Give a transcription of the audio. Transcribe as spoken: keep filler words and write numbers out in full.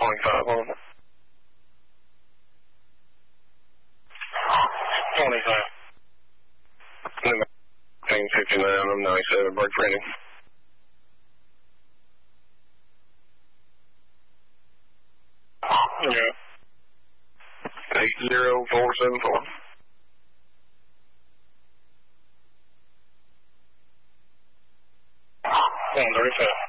twenty-five on. twenty-five. Thing fifty-nine, I'm ninety-seven, break ready. Yeah. eight zero four seven four. one thirty-five.